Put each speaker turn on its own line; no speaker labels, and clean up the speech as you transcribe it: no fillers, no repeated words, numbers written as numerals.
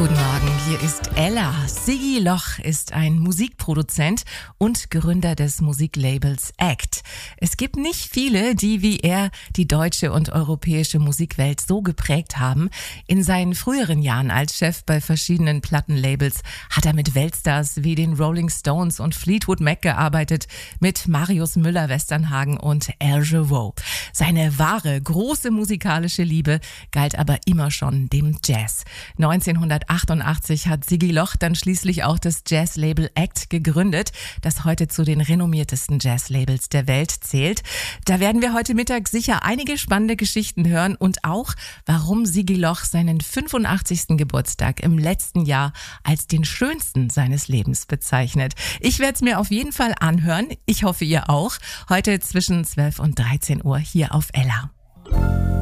Guten Morgen, hier ist Ella. Siggi Loch ist ein Musikproduzent und Gründer des Musiklabels ACT. Es gibt nicht viele, die wie er die deutsche und europäische Musikwelt so geprägt haben. In seinen früheren Jahren als Chef bei verschiedenen Plattenlabels hat er mit Weltstars wie den Rolling Stones und Fleetwood Mac gearbeitet, mit Marius Müller-Westernhagen und Al Jarreau. Seine wahre, große musikalische Liebe galt aber immer schon dem Jazz. 1988 hat Siggi Loch dann schließlich auch das Jazzlabel ACT gegründet, das heute zu den renommiertesten Jazzlabels der Welt zählt. Da werden wir heute Mittag sicher einige spannende Geschichten hören und auch, warum Siggi Loch seinen 85. Geburtstag im letzten Jahr als den schönsten seines Lebens bezeichnet. Ich werde es mir auf jeden Fall anhören. Ich hoffe, ihr auch. Heute zwischen 12 und 13 Uhr hier auf Ella.